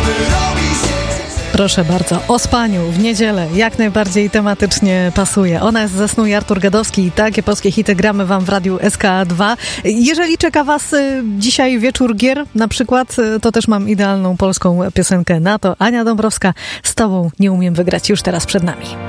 Proszę bardzo, o spaniu w niedzielę jak najbardziej tematycznie pasuje. Ona jest ze Snu i Artur Gadowski i takie polskie hity gramy wam w Radiu SK2. Jeżeli czeka was dzisiaj wieczór gier na przykład, to też mam idealną polską piosenkę na to. Ania Dąbrowska, z tobą nie umiem wygrać, już teraz przed nami.